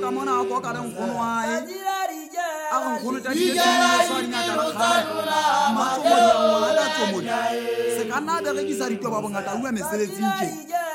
ka mona go ka reng gono ai a go gono ta di so di ngata khale matso mo ya ngwana tso mo se ka na be re ke sa ditwa ba bongata uwe mesebetsi nke